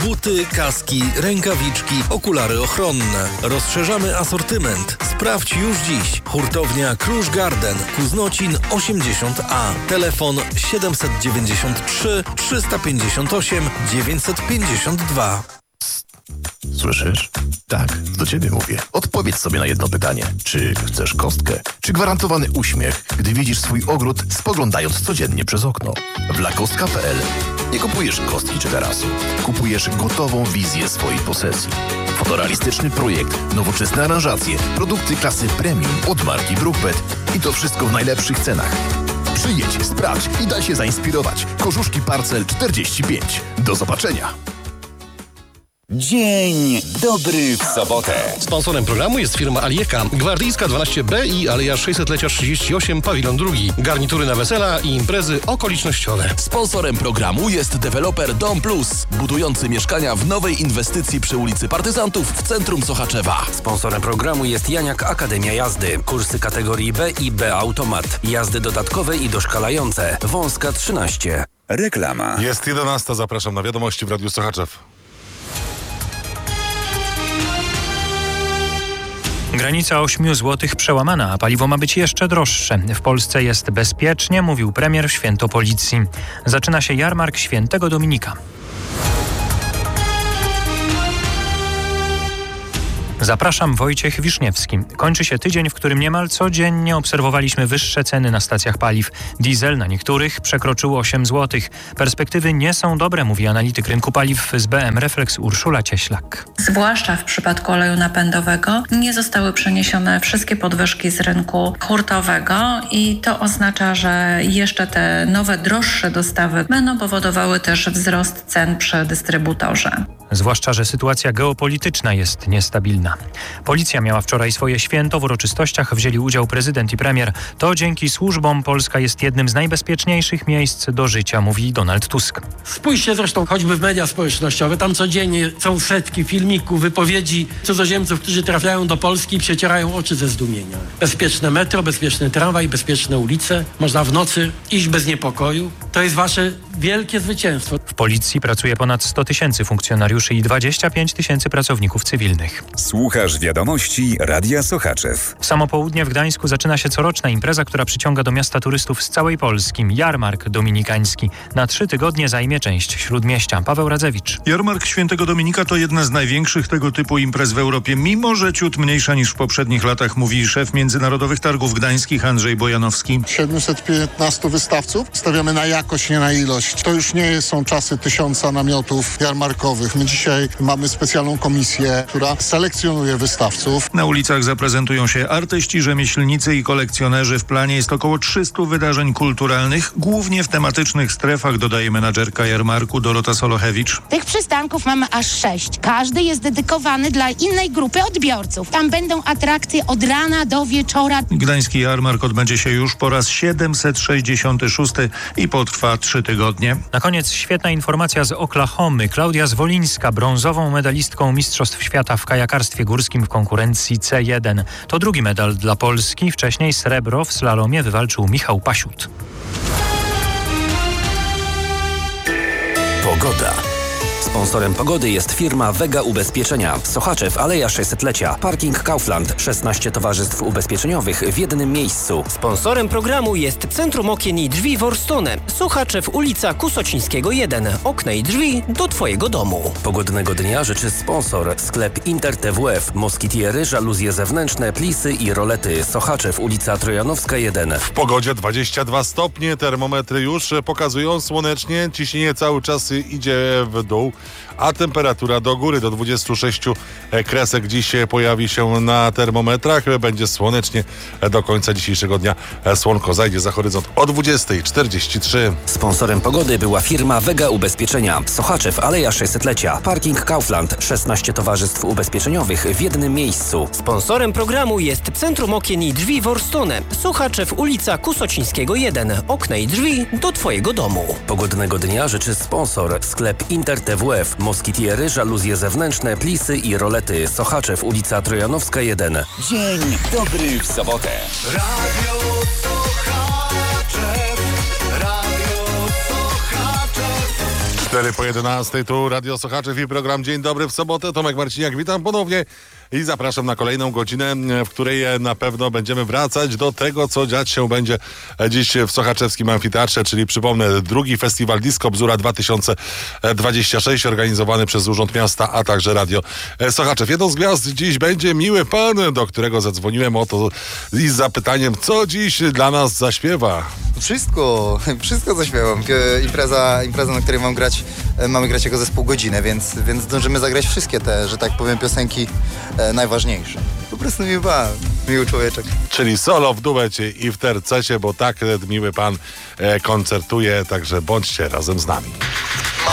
buty, kaski, rękawiczki, okulary ochronne. Rozszerzamy asortyment. Sprawdź już dziś. Hurtownia Krusz Garden, Kuznocin 80A. Telefon 793 358 952. Słyszysz? Tak, do ciebie mówię. Odpowiedz sobie na jedno pytanie. Czy chcesz kostkę? Czy gwarantowany uśmiech, gdy widzisz swój ogród, spoglądając codziennie przez okno? W lakostka.pl nie kupujesz kostki czy tarasu. Kupujesz gotową wizję swojej posesji. Fotorealistyczny projekt, nowoczesne aranżacje, produkty klasy premium od marki Brookbet i to wszystko w najlepszych cenach. Przyjedź, sprawdź i daj się zainspirować. Korzuszki Parcel 45. Do zobaczenia. Dzień dobry w sobotę. Sponsorem programu jest firma Alieka, Gwardyjska 12B i Aleja 600-lecia 38, pawilon 2. Garnitury na wesela i imprezy okolicznościowe. Sponsorem programu jest deweloper Dom Plus, budujący mieszkania w nowej inwestycji przy ulicy Partyzantów w centrum Sochaczewa. Sponsorem programu jest Janiak Akademia Jazdy. Kursy kategorii B i B Automat. Jazdy dodatkowe i doszkalające. Wąska 13. Reklama. Jest 11, zapraszam na wiadomości w Radiu Sochaczew. Granica 8 zł przełamana, a paliwo ma być jeszcze droższe. W Polsce jest bezpiecznie, mówił premier w Święto Policji. Zaczyna się jarmark Świętego Dominika. Zapraszam, Wojciech Wiszniewski. Kończy się tydzień, w którym niemal codziennie obserwowaliśmy wyższe ceny na stacjach paliw. Diesel na niektórych przekroczył 8 zł. Perspektywy nie są dobre, mówi analityk rynku paliw z BM Reflex Urszula Cieślak. Zwłaszcza w przypadku oleju napędowego nie zostały przeniesione wszystkie podwyżki z rynku hurtowego i to oznacza, że jeszcze te nowe, droższe dostawy będą powodowały też wzrost cen przy dystrybutorze. Zwłaszcza, że sytuacja geopolityczna jest niestabilna. Policja miała wczoraj swoje święto. W uroczystościach wzięli udział prezydent i premier. To dzięki służbom Polska jest jednym z najbezpieczniejszych miejsc do życia, mówi Donald Tusk. Spójrzcie zresztą choćby w media społecznościowe. Tam codziennie są setki filmików, wypowiedzi cudzoziemców, którzy trafiają do Polski i przecierają oczy ze zdumienia. Bezpieczne metro, bezpieczny tramwaj, bezpieczne ulice. Można w nocy iść bez niepokoju. To jest wasze wielkie zwycięstwo. W policji pracuje ponad 100 000 funkcjonariuszy i 25 000 pracowników cywilnych. Słuchasz wiadomości Radia Sochaczew. W samo południe w Gdańsku zaczyna się coroczna impreza, która przyciąga do miasta turystów z całej Polski. Jarmark Dominikański. Na 3 tygodnie zajmie część Śródmieścia. Paweł Radzewicz. Jarmark Świętego Dominika to jedna z największych tego typu imprez w Europie, mimo że ciut mniejsza niż w poprzednich latach, mówi szef Międzynarodowych Targów Gdańskich Andrzej Bojanowski. 715 wystawców. Stawiamy na jakość, nie na ilość. To już nie są czasy 1000 namiotów jarmarkowych. My dzisiaj mamy specjalną komisję, która selekcjonuje wystawców. Na ulicach zaprezentują się artyści, rzemieślnicy i kolekcjonerzy. W planie jest około 300 wydarzeń kulturalnych, głównie w tematycznych strefach, dodaje menadżerka jarmarku Dorota Solochewicz. Tych przystanków mamy aż 6. Każdy jest dedykowany dla innej grupy odbiorców. Tam będą atrakcje od rana do wieczora. Gdański jarmark odbędzie się już po raz 766 i potrwa 3 tygodnie. Na koniec świetna informacja z Oklahomy. Klaudia Zwolińska, brązową medalistką Mistrzostw Świata w kajakarstwie górskim w konkurencji C1. To drugi medal dla Polski. Wcześniej srebro w slalomie wywalczył Michał Pasiut. Pogoda. Sponsorem pogody jest firma Vega Ubezpieczenia. Sochaczew, Aleja 600-lecia. Parking Kaufland. 16 towarzystw ubezpieczeniowych w jednym miejscu. Sponsorem programu jest Centrum Okien i Drzwi Worstone. Sochaczew, ulica Kusocińskiego 1. Okna i drzwi do Twojego domu. Pogodnego dnia życzy sponsor. Sklep Inter TWF. Moskitiery, żaluzje zewnętrzne, plisy i rolety. Sochaczew, ulica Trojanowska 1. W pogodzie 22 stopnie. Termometry już pokazują słonecznie. Ciśnienie cały czas idzie w dół, a temperatura do góry. Do 26 kresek dziś pojawi się na termometrach. Będzie słonecznie do końca dzisiejszego dnia. Słonko zajdzie za horyzont o 20:43. Sponsorem pogody była firma Vega Ubezpieczenia. Sochaczew, Aleja 600-lecia. Parking Kaufland. 16 towarzystw ubezpieczeniowych w jednym miejscu. Sponsorem programu jest Centrum Okien i Drzwi Worstone. Sochaczew, ulica Kusocińskiego 1. Okna i drzwi do Twojego domu. Pogodnego dnia życzy sponsor. Sklep Inter TWF. Moskitiery, żaluzje zewnętrzne, plisy i rolety. Sochaczew, ulica Trojanowska 1. Dzień dobry w sobotę. Radio Sochaczew, Radio Sochaczew. 4:11, tu Radio Sochaczew i program Dzień Dobry w sobotę. Tomek Marciniak, witam ponownie i zapraszam na kolejną godzinę, w której na pewno będziemy wracać do tego, co dziać się będzie dziś w Sochaczewskim Amfiteatrze, czyli przypomnę, drugi festiwal Disco Bzura 2026 organizowany przez Urząd Miasta, a także Radio Sochaczew. Jedną z gwiazd dziś będzie miły pan, do którego zadzwoniłem i z zapytaniem, co dziś dla nas zaśpiewa. Wszystko zaśpiewam. Impreza, na której mamy grać jako zespół godzinę, więc zdążymy zagrać wszystkie te, że tak powiem, piosenki najważniejsze. Po prostu miły człowieczek. Czyli solo w duecie i w tercecie, bo tak miły pan koncertuje, także bądźcie razem z nami.